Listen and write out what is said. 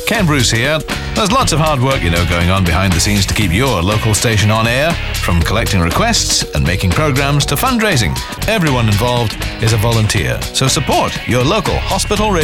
Ken Bruce here. There's lots of hard work, going on behind the scenes to keep your local station on air, from collecting requests and making programs to fundraising. Everyone involved is a volunteer, so support your local hospital radio